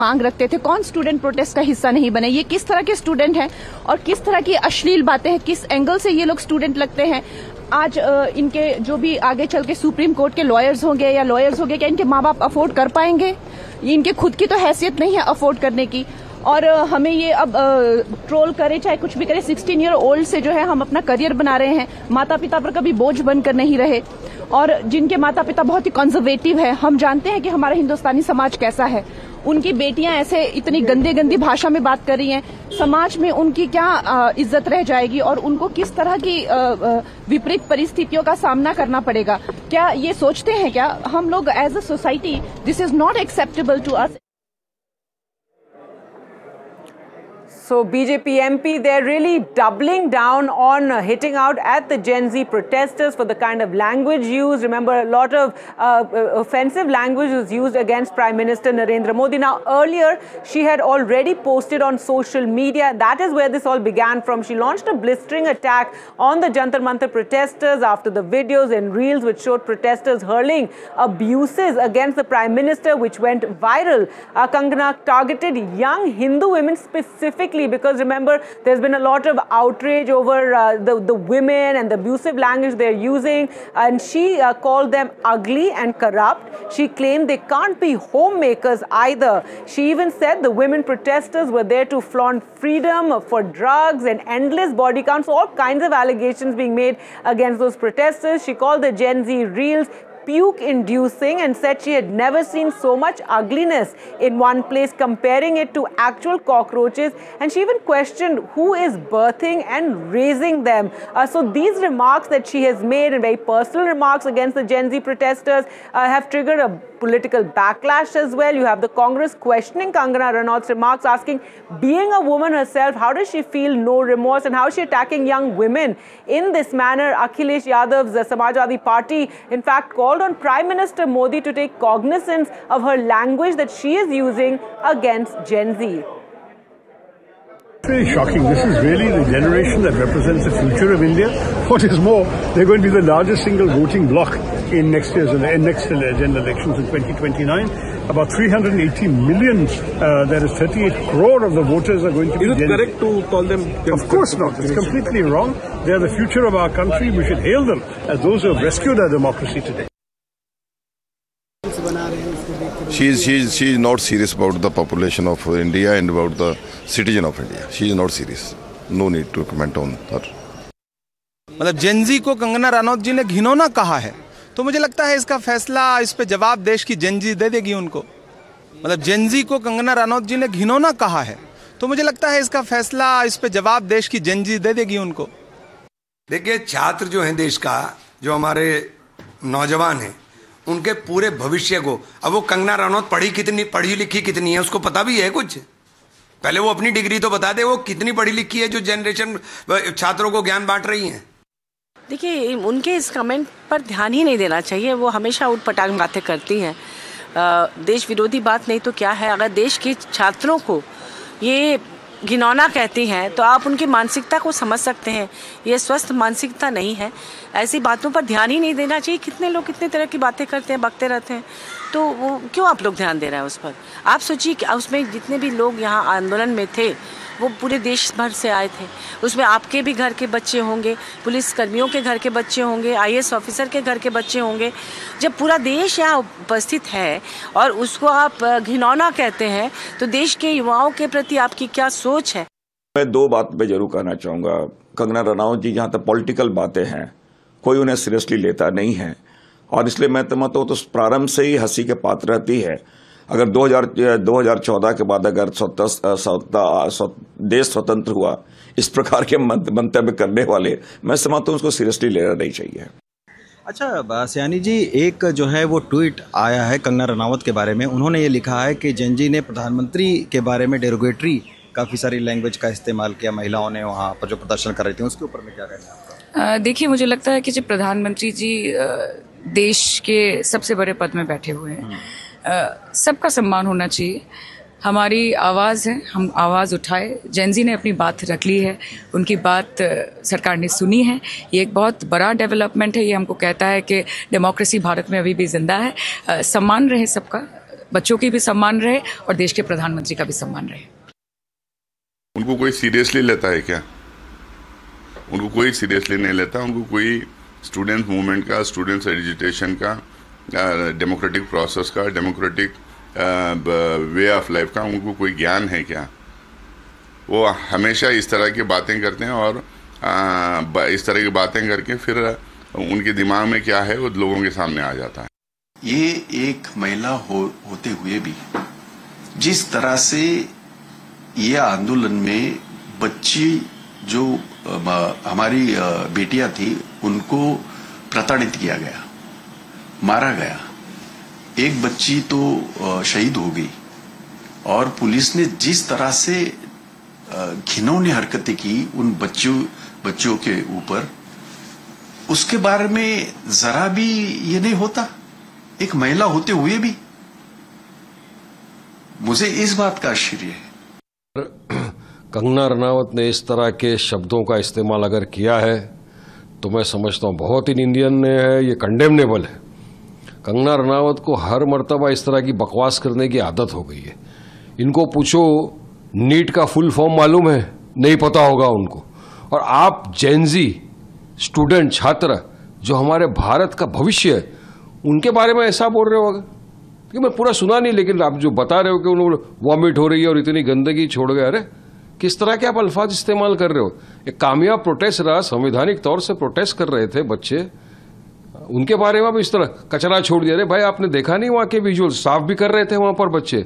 मांग रखते थे, कौन स्टूडेंट प्रोटेस्ट का हिस्सा नहीं बने? ये किस तरह के स्टूडेंट हैं और किस तरह की अश्लील बातें हैं, किस एंगल से ये लोग स्टूडेंट लगते हैं? आज इनके जो भी आगे चल के सुप्रीम कोर्ट के लॉयर्स होंगे या लॉयर्स होंगे, क्या इनके माँ बाप अफोर्ड कर पाएंगे? इनके खुद की तो हैसियत नहीं है अफोर्ड करने की। और हमें ये अब ट्रोल करे चाहे कुछ भी करे, 16 ईयर ओल्ड से जो है हम अपना करियर बना रहे हैं, माता पिता पर कभी बोझ बनकर नहीं रहे, और जिनके माता पिता बहुत ही कंजर्वेटिव है। हम जानते हैं कि हमारा हिंदुस्तानी समाज कैसा है। उनकी बेटियां ऐसे इतनी गंदी भाषा में बात कर रही हैं, समाज में उनकी क्या इज्जत रह जाएगी और उनको किस तरह की विपरीत परिस्थितियों का सामना करना पड़ेगा? क्या ये सोचते हैं क्या हम लोग as a society this is not acceptable to us? So BJP MP, they're really doubling down on hitting out at the Gen Z protesters for the kind of language used. Remember, a lot of offensive language was used against Prime Minister Narendra Modi. Now, earlier, she had already posted on social media. That is where this all began from. She launched a blistering attack on the Jantar Mantar protesters after the videos and reels which showed protesters hurling abuses against the Prime Minister, which went viral. Kangana targeted young Hindu women specifically, because remember, there's been a lot of outrage over the women and the abusive language they're using, and she called them ugly and corrupt. She claimed they can't be homemakers either. She even said the women protesters were there to flaunt freedom for drugs and endless body counts, all kinds of allegations being made against those protesters. She called the Gen Z reels puke-inducing and said she had never seen so much ugliness in one place, comparing it to actual cockroaches, and she even questioned who is birthing and raising them. So these remarks that she has made, and very personal remarks against the Gen Z protesters, have triggered a political backlash as well. You have the Congress questioning Kangana Ranaut's remarks, asking, being a woman herself, how does she feel no remorse, and how is she attacking young women in this manner? Akhilesh Yadav's Samajwadi Party, in fact, called on Prime Minister Modi to take cognizance of her language that she is using against Gen Z. Very shocking. This is really the generation that represents the future of India. What is more, they're going to be the largest single voting bloc in next general elections in 2029. About 380 million, that is 38 crore of the voters are going to be. Is it correct to call them? Of course not. It's completely wrong. They are the future of our country. We should hail them as those who have rescued our democracy today. She is not serious about the population of India and about the citizen of India. She is not serious. No need to comment on her. मतलब Gen Z को कंगना रनौत जी ने घिनौना कहा है, तो मुझे लगता है इसका फैसला, इस पे जवाब देश की जेनजी दे देगी उनको। मतलब जेनजी को कंगना रनौत जी ने घिनौना कहा है, तो मुझे लगता है इसका फैसला, इस पे जवाब देश की जेनजी दे देगी उनको। देखिए, छात्र जो हैं देश का, जो हमारे नौजवान हैं, उनके पूरे भविष्य को, अब वो कंगना रनौत पढ़ी लिखी कितनी है उसको पता भी है कुछ? पहले वो अपनी डिग्री तो बता दे, वो कितनी पढ़ी लिखी है जो जनरेशन छात्रों को ज्ञान बांट रही हैं। देखिए, उनके इस कमेंट पर ध्यान ही नहीं देना चाहिए। वो हमेशा उटपटांग बातें करती हैं, देश विरोधी बात नहीं तो क्या है। अगर देश के छात्रों को ये घिनौना कहती हैं तो आप उनकी मानसिकता को समझ सकते हैं। ये स्वस्थ मानसिकता नहीं है, ऐसी बातों पर ध्यान ही नहीं देना चाहिए। कितने लोग कितने तरह की बातें करते हैं, बकते रहते हैं, तो वो क्यों आप लोग ध्यान दे रहे हैं उस पर? आप सोचिए कि उसमें जितने भी लोग यहाँ आंदोलन में थे वो पूरे देश भर से आए थे। उसमें आपके भी घर के बच्चे होंगे, पुलिस कर्मियों के घर के बच्चे होंगे, IAS ऑफिसर के घर के बच्चे होंगे। जब पूरा देश यहाँ उपस्थित है और उसको आप घिनौना कहते हैं, तो देश के युवाओं के प्रति आपकी क्या सोच है? मैं दो बात पे जरूर कहना चाहूँगा। कंगना रनौत जी, जहाँ तक पॉलिटिकल बातें हैं, कोई उन्हें सीरियसली लेता नहीं है, और इसलिए मैं तो प्रारंभ से ही हंसी के पात्र रहती है। अगर 2014 के बाद अगर देश स्वतंत्र हुआ, इस प्रकार के मंतव्य करने वाले, मैं समझता हूँ उसको सीरियसली लेना नहीं चाहिए। अच्छा सयानी जी, एक जो है वो ट्वीट आया है कंगना रनावत के बारे में। उन्होंने ये लिखा है कि जेनजी ने प्रधानमंत्री के बारे में डेरोगेटरी काफ़ी सारी लैंग्वेज का इस्तेमाल किया, महिलाओं ने वहाँ पर जो प्रदर्शन कर रही थी, उसके ऊपर में क्या कहना है आपका? देखिए, मुझे लगता है कि जब प्रधानमंत्री जी देश के सबसे बड़े पद में बैठे हुए हैं, सबका सम्मान होना चाहिए। हमारी आवाज़ है, हम आवाज़ उठाए। जेनजी ने अपनी बात रख ली है, उनकी बात सरकार ने सुनी है। ये एक बहुत बड़ा डेवलपमेंट है। ये हमको कहता है कि डेमोक्रेसी भारत में अभी भी जिंदा है। सम्मान रहे सबका, बच्चों की भी सम्मान रहे और देश के प्रधानमंत्री का भी सम्मान रहे। उनको कोई सीरियसली लेता है क्या? उनको कोई सीरियसली नहीं लेता। उनको कोई स्टूडेंट मूवमेंट का, स्टूडेंट्स एजिटेशन का, डेमोक्रेटिक प्रोसेस का, डेमोक्रेटिक वे ऑफ लाइफ का उनको कोई ज्ञान है क्या? वो हमेशा इस तरह की बातें करते हैं और इस तरह की बातें करके फिर उनके दिमाग में क्या है वो लोगों के सामने आ जाता है। ये एक महिला होते हुए भी जिस तरह से ये आंदोलन में बच्ची जो हमारी बेटियां थी उनको प्रताड़ित किया गया, मारा गया, एक बच्ची तो शहीद हो गई और पुलिस ने जिस तरह से घिनौनी हरकतें की उन बच्चों के ऊपर, उसके बारे में जरा भी ये नहीं होता एक महिला होते हुए भी। मुझे इस बात का आश्चर्य है। कंगना रनावत ने इस तरह के शब्दों का इस्तेमाल अगर किया है तो मैं समझता हूं बहुत ही निंदनीय है, ये कंडेमनेबल है। कंगना रनावत को हर मर्तबा इस तरह की बकवास करने की आदत हो गई है। इनको पूछो नीट का फुल फॉर्म मालूम है? नहीं पता होगा उनको। और आप जेनजी स्टूडेंट, छात्र जो हमारे भारत का भविष्य है, उनके बारे में ऐसा बोल रहे हो? कि मैं पूरा सुना नहीं, लेकिन आप जो बता रहे हो कि उन्होंने वॉमिट हो रही है और इतनी गंदगी छोड़ गए, अरे किस तरह के आप अल्फाज इस्तेमाल कर रहे हो? एक कामयाब प्रोटेस्ट रहा, संवैधानिक तौर से प्रोटेस्ट कर रहे थे बच्चे, उनके बारे में भी इस तरह कचरा छोड़ दिया। अरे भाई आपने देखा नहीं वहां के विजुअल, साफ भी कर रहे थे वहां पर बच्चे।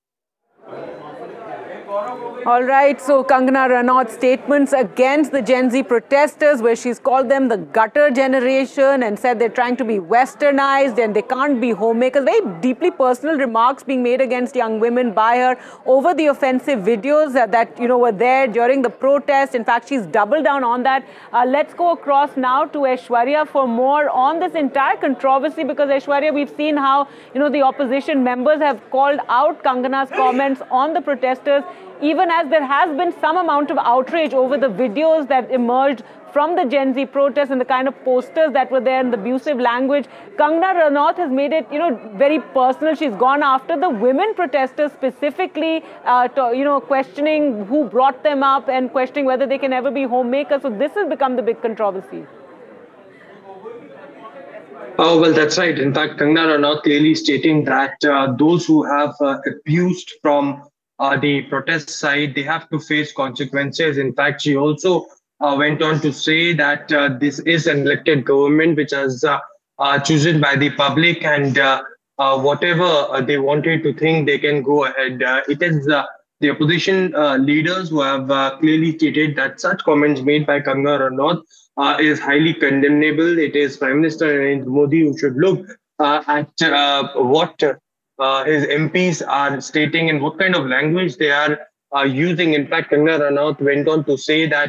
All right, so Kangana Ranaut's statements against the Gen Z protesters, where she's called them the gutter generation and said they're trying to be westernized and they can't be homemakers. Very deeply personal remarks being made against young women by her over the offensive videos that were there during the protest. In fact, she's doubled down on that. Let's go across now to Aishwarya for more on this entire controversy, because Aishwarya, we've seen how the opposition members have called out Kangana's comments on the protesters, even as there has been some amount of outrage over the videos that emerged from the Gen Z protests and the kind of posters that were there and the abusive language. Kangana Ranaut has made it, very personal. She's gone after the women protesters specifically, questioning who brought them up and questioning whether they can ever be homemakers. So this has become the big controversy. Oh, well, that's right. In fact, Kangana Ranaut clearly stating that those who have abused from the protest side, they have to face consequences. In fact, she also went on to say that this is an elected government which is chosen by the public, and whatever they wanted to think, they can go ahead. It is the opposition leaders who have clearly stated that such comments made by Kangana Ranaut is highly condemnable. It is Prime Minister Narendra Modi who should look at what his MPs are stating and what kind of language they are using. In fact, Kangana Ranaut went on to say that,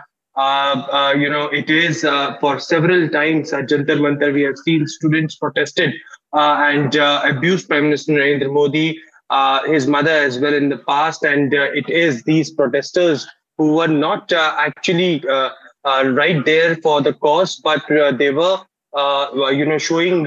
it is for several times at Jantar Mantar we have seen students protested and abused Prime Minister Narendra Modi, his mother as well in the past. And it is these protesters who were not actually right there for the cause, but they were showing,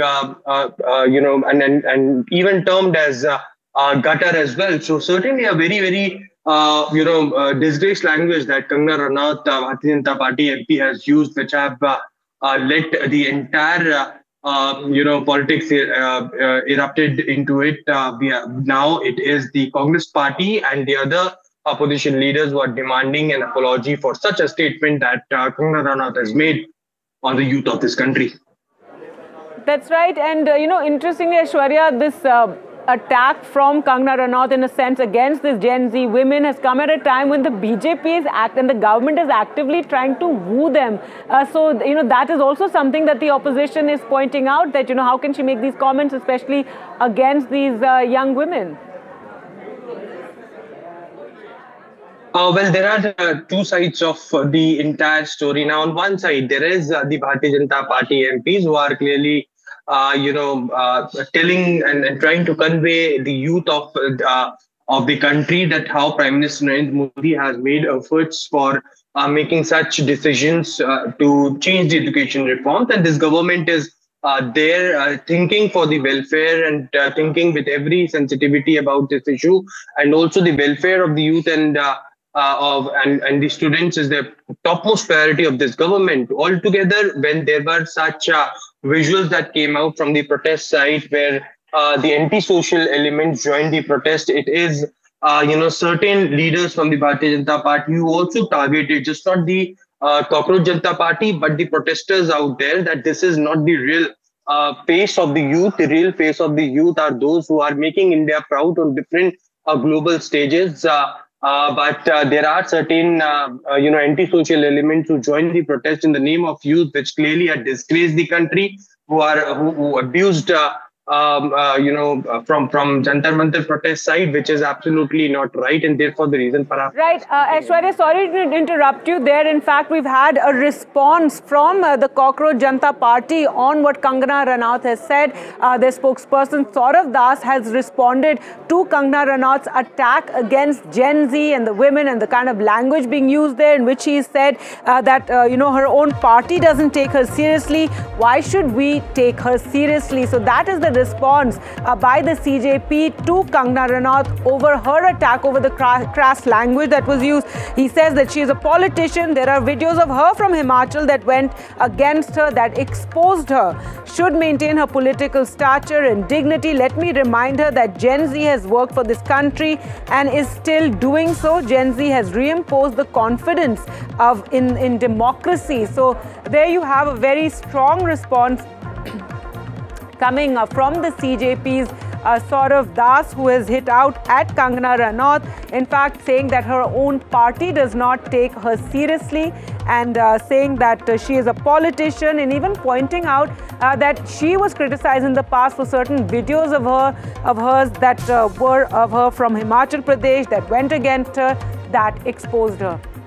and even termed as gutter as well. So certainly a very, very, disgraced language that Kangana Ranaut, Bharatiya Janata Party MP, has used, which have led the entire, politics erupted into it. Now it is the Congress Party and the other opposition leaders who are demanding an apology for such a statement that Kangana Ranaut has made on the youth of this country. That's right. And, interestingly, Aishwarya, this attack from Kangana Ranaut, in a sense, against this Gen Z women has come at a time when the BJP is and the government is actively trying to woo them. So, that is also something that the opposition is pointing out, that, how can she make these comments, especially against these young women? Well, there are two sides of the entire story. Now, on one side, there is the Bharatiya Janata Party MPs who are clearly, telling and trying to convey the youth of the country that how Prime Minister Narendra Modi has made efforts for making such decisions to change the education reforms, and this government is there, thinking for the welfare and thinking with every sensitivity about this issue, and also the welfare of the youth and the students is the topmost priority of this government. Altogether, when there were such visuals that came out from the protest site where the anti-social elements joined the protest, it is certain leaders from the Bharatiya Janata Party who also targeted just not the Cockroach Janata Party but the protesters out there, that this is not the real face of the youth. The real face of the youth are those who are making India proud on different global stages. But there are certain, anti-social elements who join the protest in the name of youth, which clearly have disgraced the country, who abused, from Jantar Mantar protest side, which is absolutely not right, and therefore the reason for our... Right, Aishwarya, sorry to interrupt you there. In fact, we've had a response from the Cockroach Janata Party on what Kangana Ranaut has said. Their spokesperson Saurav Das has responded to Kangana Ranaut's attack against Gen Z and the women and the kind of language being used there, in which he said that, her own party doesn't take her seriously. Why should we take her seriously? So that is the response by the CJP to Kangana Ranaut over her attack, over the crass language that was used. He says that she is a politician. There are videos of her from Himachal that went against her, that exposed her. Should maintain her political stature and dignity. Let me remind her that Gen Z has worked for this country and is still doing so. Gen Z has reimposed the confidence in democracy. So there you have a very strong response coming from the CJP's Saurav Das, who has hit out at Kangana Ranaut, in fact saying that her own party does not take her seriously, and saying that she is a politician, and even pointing out that she was criticized in the past for certain videos of hers that were of her from Himachal Pradesh that went against her, that exposed her.